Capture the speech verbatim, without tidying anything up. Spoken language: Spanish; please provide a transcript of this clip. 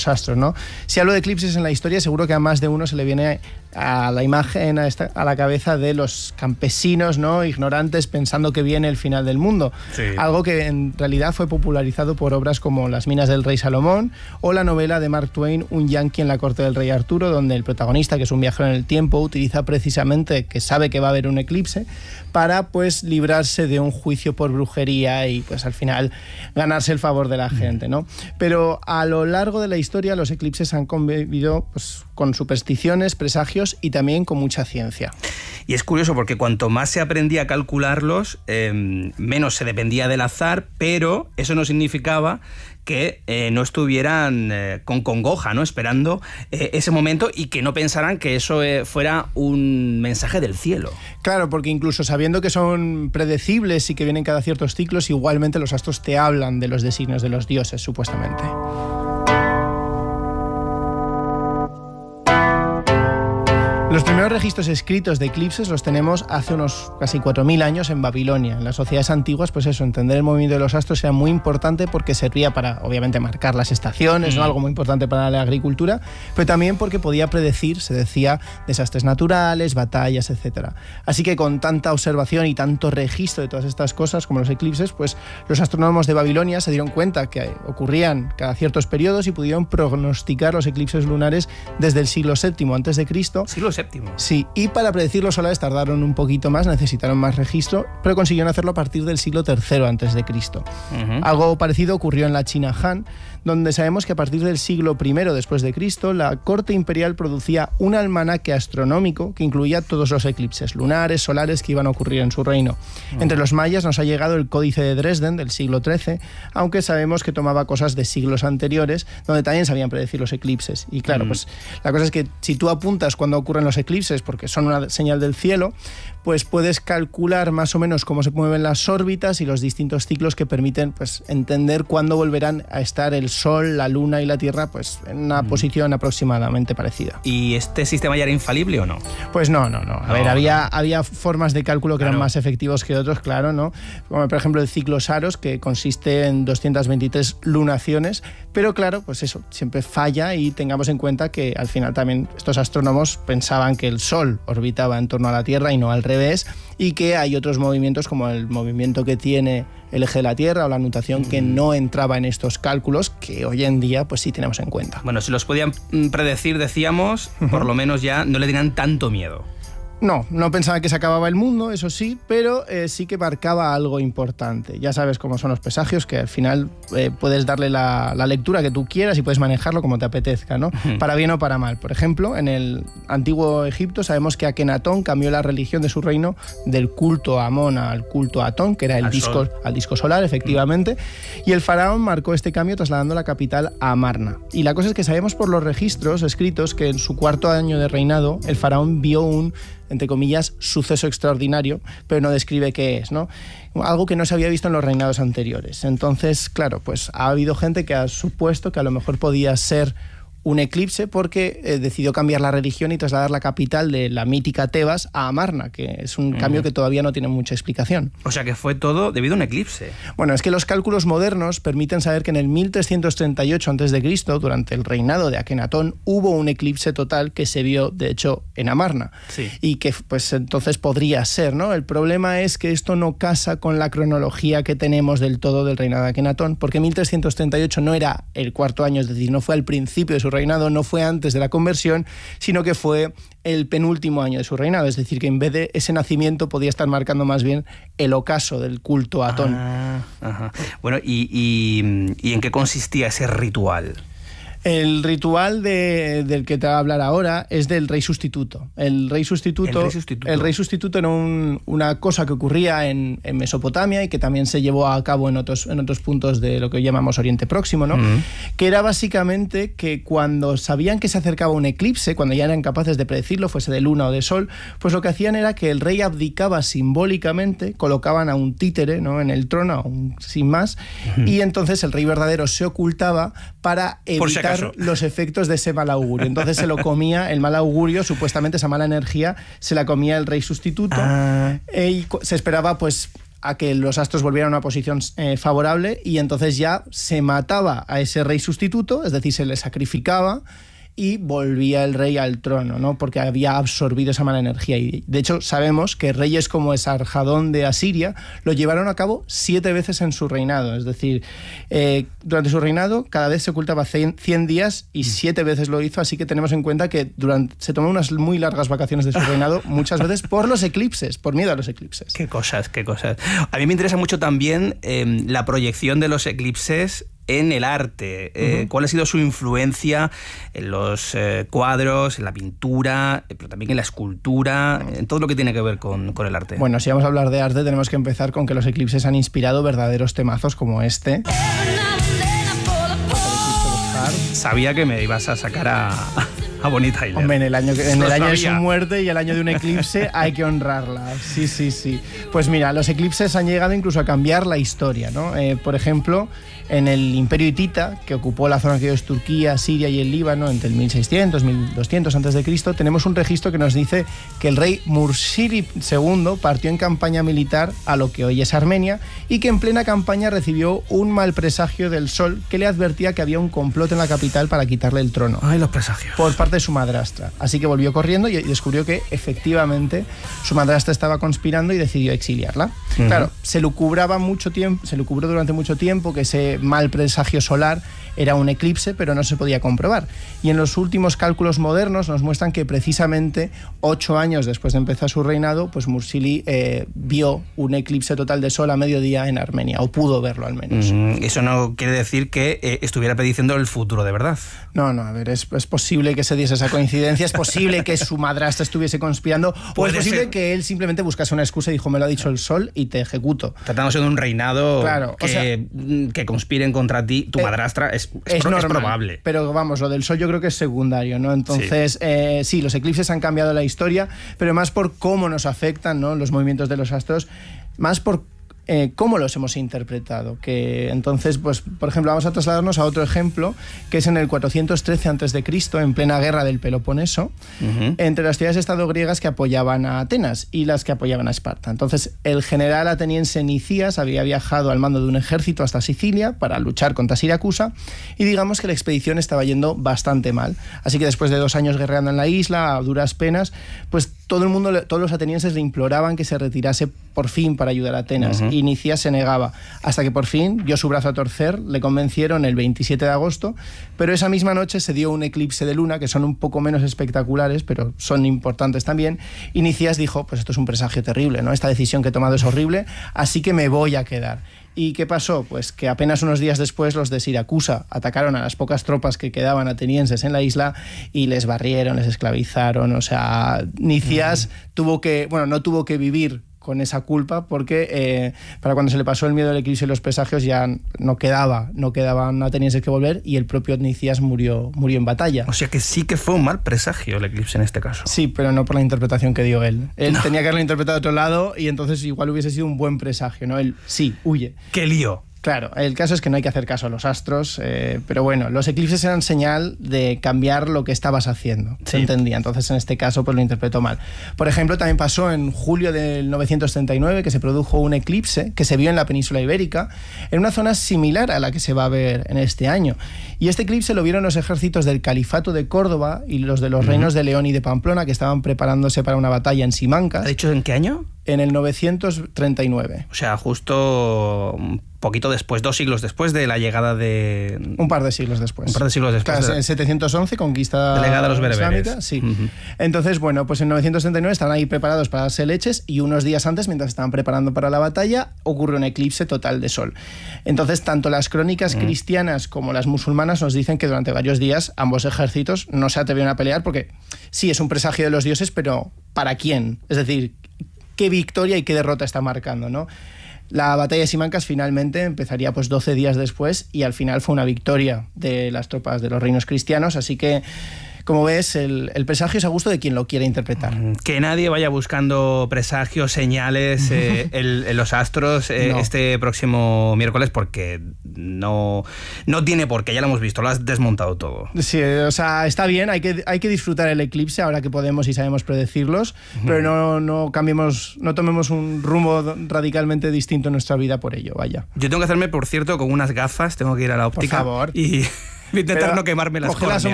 los astros, ¿no? Si hablo de eclipses en la historia, seguro que a más de uno se le viene a la imagen, a, esta, a la cabeza de los campesinos, ¿no? Ignorantes, pensando que viene el final del mundo. Sí. Algo que en realidad fue popularizado por obras como Las minas del rey Salomón o la novela de Mark Twain, Un yanqui en la corte del rey Arturo, donde el protagonista, que es un viajero en el tiempo, utiliza precisamente que sabe que va a haber un eclipse para, pues, librarse de un juicio por brujería y, pues, al final ganarse el favor de la gente, ¿no? Pero a lo largo de la historia los eclipses han convivido, pues, con supersticiones, presagios y también con mucha ciencia. Y es curioso porque cuanto más se aprendía a calcularlos, eh, menos se dependía del azar, pero eso no significaba que eh, no estuvieran eh, con congoja, ¿no? Esperando eh, ese momento y que no pensaran que eso eh, fuera un mensaje del cielo. Claro, porque incluso sabiendo que son predecibles y que vienen cada ciertos ciclos, igualmente los astros te hablan de los designios de los dioses, supuestamente. Los primeros registros escritos de eclipses los tenemos hace unos casi cuatro mil años en Babilonia. En las sociedades antiguas, pues eso, entender el movimiento de los astros era muy importante porque servía para, obviamente, marcar las estaciones, ¿no? Algo muy importante para la agricultura, pero también porque podía predecir, se decía, desastres naturales, batallas, etcétera. Así que con tanta observación y tanto registro de todas estas cosas, como los eclipses, pues los astrónomos de Babilonia se dieron cuenta que ocurrían cada ciertos periodos y pudieron prognosticar los eclipses lunares desde el siglo séptimo antes de Cristo. Siglo séptimo. Sí, y para predecir los solares tardaron un poquito más, necesitaron más registro, pero consiguieron hacerlo a partir del siglo tercero antes de Cristo. Uh-huh. Algo parecido ocurrió en la China Han, donde sabemos que a partir del siglo primero después de Cristo, la corte imperial producía un almanaque astronómico que incluía todos los eclipses lunares, solares que iban a ocurrir en su reino. Uh-huh. Entre los mayas nos ha llegado el Códice de Dresden del siglo trece, aunque sabemos que tomaba cosas de siglos anteriores, donde también sabían predecir los eclipses. Y claro, uh-huh. pues la cosa es que si tú apuntas cuando ocurren los eclipses, porque son una señal del cielo, pues puedes calcular más o menos cómo se mueven las órbitas y los distintos ciclos que permiten, pues, entender cuándo volverán a estar el Sol, la Luna y la Tierra, pues, en una mm. posición aproximadamente parecida. ¿Y este sistema ya era infalible o no? Pues no, no, no. A no, ver, había, no. había formas de cálculo que claro. eran más efectivos que otros, claro, ¿no? Como por ejemplo el ciclo Saros, que consiste en doscientas veintitrés lunaciones, pero claro, pues eso, siempre falla y tengamos en cuenta que al final también estos astrónomos pensaban que el Sol orbitaba en torno a la Tierra y no al revés, y que hay otros movimientos como el movimiento que tiene el eje de la Tierra o la nutación que no entraba en estos cálculos que hoy en día pues sí tenemos en cuenta. Bueno, si los podían predecir, decíamos, uh-huh. por lo menos ya no le tenían tanto miedo. No, no pensaba que se acababa el mundo, eso sí, pero eh, sí que marcaba algo importante. Ya sabes cómo son los presagios, que al final eh, puedes darle la, la lectura que tú quieras y puedes manejarlo como te apetezca, ¿no? Uh-huh. Para bien o para mal. Por ejemplo, en el antiguo Egipto sabemos que Akenatón cambió la religión de su reino del culto a Amón al culto a Atón, que era el disco, al disco solar, efectivamente, uh-huh. y el faraón marcó este cambio trasladando la capital a Amarna. Y la cosa es que sabemos por los registros escritos que en su cuarto año de reinado el faraón vio un, entre comillas, suceso extraordinario, pero no describe qué es, ¿no? Algo que no se había visto en los reinados anteriores. Entonces, claro, pues ha habido gente que ha supuesto que a lo mejor podía ser un eclipse porque eh, decidió cambiar la religión y trasladar la capital de la mítica Tebas a Amarna, que es un uh-huh. cambio que todavía no tiene mucha explicación. O sea que fue todo debido a un eclipse. Bueno, es que los cálculos modernos permiten saber que en el mil trescientos treinta y ocho antes de Cristo, durante el reinado de Akenatón, hubo un eclipse total que se vio, de hecho, en Amarna. Sí. Y que pues entonces podría ser, ¿no? El problema es que esto no casa con la cronología que tenemos del todo del reinado de Akenatón, porque mil trescientos treinta y ocho no era el cuarto año, es decir, no fue al principio de su reinado, no fue antes de la conversión, sino que fue el penúltimo año de su reinado. Es decir, que en vez de ese nacimiento podía estar marcando más bien el ocaso del culto a Atón. Ah, ajá. Bueno, ¿y, y, ¿y en qué consistía ese ritual? El ritual de, del que te voy a hablar ahora es del rey sustituto. El rey sustituto, el rey sustituto. El rey sustituto era un, una cosa que ocurría en, en Mesopotamia y que también se llevó a cabo en otros, en otros puntos de lo que llamamos Oriente Próximo, ¿no? Uh-huh. Que era básicamente que cuando sabían que se acercaba un eclipse, cuando ya eran capaces de predecirlo, fuese de luna o de sol, pues lo que hacían era que el rey abdicaba simbólicamente, colocaban a un títere, ¿no?, en el trono, un, sin más, uh-huh. y entonces el rey verdadero se ocultaba para evitar los efectos de ese mal augurio. Entonces se lo comía, el mal augurio, supuestamente esa mala energía, se la comía el rey sustituto. Ah. Y se esperaba, pues, a que los astros volvieran a una posición eh, favorable, y entonces ya se mataba a ese rey sustituto, es decir, se le sacrificaba y volvía el rey al trono, ¿no? Porque había absorbido esa mala energía. Y de hecho sabemos que reyes como Esarhadón de Asiria lo llevaron a cabo siete veces en su reinado. Es decir, eh, durante su reinado cada vez se ocultaba cien días y siete veces lo hizo, así que tenemos en cuenta que durante, se tomó unas muy largas vacaciones de su reinado, muchas veces por los eclipses, por miedo a los eclipses. Qué cosas, qué cosas. A mí me interesa mucho también eh, la proyección de los eclipses en el arte. Eh, uh-huh. ¿Cuál ha sido su influencia en los eh, cuadros, en la pintura, eh, pero también en la escultura, en todo lo que tiene que ver con, con el arte? Bueno, si vamos a hablar de arte, tenemos que empezar con que los eclipses han inspirado verdaderos temazos como este. Sabía que me ibas a sacar a... a Bonnie Tyler. Hombre, en el año, que, en el año de su muerte y el año de un eclipse hay que honrarla. Sí, sí, sí. Pues mira, los eclipses han llegado incluso a cambiar la historia, ¿no? Eh, por ejemplo, en el Imperio Hitita, que ocupó la zona que hoy es Turquía, Siria y el Líbano entre el mil seiscientos y mil doscientos antes de Cristo, tenemos un registro que nos dice que el rey Mursili segundo partió en campaña militar a lo que hoy es Armenia y que en plena campaña recibió un mal presagio del sol que le advertía que había un complot en la capital para quitarle el trono. Ay, los presagios. Por parte de su madrastra. Así que volvió corriendo y descubrió que efectivamente su madrastra estaba conspirando y decidió exiliarla. Uh-huh. Claro, se lucubraba mucho tiempo, se lucubró durante mucho tiempo que ese mal presagio solar era un eclipse, pero no se podía comprobar. Y en los últimos cálculos modernos nos muestran que precisamente ocho años después de empezar su reinado, pues Mursili eh, vio un eclipse total de sol a mediodía en Armenia, o pudo verlo al menos. Mm, eso no quiere decir que eh, estuviera prediciendo el futuro de verdad. No, no, a ver, es, es posible que se diese esa coincidencia, es posible que su madrastra estuviese conspirando, o es posible ser que él simplemente buscase una excusa y dijo, me lo ha dicho el sol y te ejecuto. Tratándose de un reinado, claro, que, o sea, que conspiren contra ti, tu eh, madrastra, es, es, es, pro, normal, es probable. Pero vamos, lo del sol yo creo que es secundario, ¿no? Entonces, sí. Eh, sí, los eclipses han cambiado la historia, pero más por cómo nos afectan, ¿no?, los movimientos de los astros, más por Eh, cómo los hemos interpretado. Que entonces, pues, por ejemplo, vamos a trasladarnos a otro ejemplo, que es en el cuatrocientos trece antes de Cristo, en plena guerra del Peloponeso, uh-huh. entre las ciudades de estado griegas que apoyaban a Atenas y las que apoyaban a Esparta. Entonces, el general ateniense Nicías había viajado al mando de un ejército hasta Sicilia para luchar contra Siracusa, y digamos que la expedición estaba yendo bastante mal. Así que después de dos años guerreando en la isla, a duras penas, pues todo el mundo, todos los atenienses le imploraban que se retirase por fin para ayudar a Atenas. Uh-huh. Y Nicías se negaba, hasta que por fin dio su brazo a torcer, le convencieron el veintisiete de agosto, pero esa misma noche se dio un eclipse de luna, que son un poco menos espectaculares, pero son importantes también, y Nicías dijo, pues esto es un presagio terrible, ¿no? Esta decisión que he tomado es horrible, así que me voy a quedar. ¿Y qué pasó? Pues que apenas unos días después los de Siracusa atacaron a las pocas tropas que quedaban atenienses en la isla y les barrieron, les esclavizaron. O sea, Nicías uh-huh. tuvo que, bueno, no tuvo que vivir con esa culpa, porque eh, para cuando se le pasó el miedo del eclipse y los presagios ya no quedaba, no quedaban atenienses que volver, y el propio Nicías murió, murió en batalla. O sea que sí que fue un mal presagio el eclipse en este caso. Sí, pero no por la interpretación que dio él. Él no. tenía que haberlo interpretado de otro lado y entonces igual hubiese sido un buen presagio, ¿no? Él, sí, huye. ¡Qué lío! Claro, el caso es que no hay que hacer caso a los astros, eh, pero bueno, los eclipses eran señal de cambiar lo que estabas haciendo, se sí. entendía, entonces en este caso pues lo interpretó mal. Por ejemplo, también pasó en julio del mil novecientos treinta y nueve que se produjo un eclipse que se vio en la península ibérica, en una zona similar a la que se va a ver en este año. Y este eclipse lo vieron los ejércitos del Califato de Córdoba y los de los uh-huh. reinos de León y de Pamplona, que estaban preparándose para una batalla en Simancas. ¿Ha dicho en qué año? En el novecientos treinta y nueve. O sea, justo un poquito después, dos siglos después de la llegada de... Un par de siglos después. Un par de siglos después. Claro, en setecientos once, conquista delegada de los bereberes. Islámica, sí. Uh-huh. Entonces, bueno, pues en novecientos treinta y nueve estaban ahí preparados para darse leches, y unos días antes, mientras estaban preparando para la batalla, ocurre un eclipse total de sol. Entonces, tanto las crónicas uh-huh. cristianas como las musulmanas nos dicen que durante varios días ambos ejércitos no se atrevieron a pelear, porque sí, es un presagio de los dioses, pero ¿para quién? Es decir, qué victoria y qué derrota está marcando, ¿no? La batalla de Simancas finalmente empezaría pues doce días después, y al final fue una victoria de las tropas de los reinos cristianos, así que como ves, el, el presagio es a gusto de quien lo quiera interpretar. Que nadie vaya buscando presagios, señales eh, el, en los astros eh, no. este próximo miércoles, porque no, no tiene por qué, ya lo hemos visto, lo has desmontado todo. Sí, o sea, está bien, hay que, hay que disfrutar el eclipse ahora que podemos y sabemos predecirlos, uh-huh. pero no, no cambiemos, no tomemos un rumbo radicalmente distinto en nuestra vida por ello, vaya. Yo tengo que hacerme, por cierto, con unas gafas, tengo que ir a la óptica. Por favor. Y intentar pero no quemarme las córneas.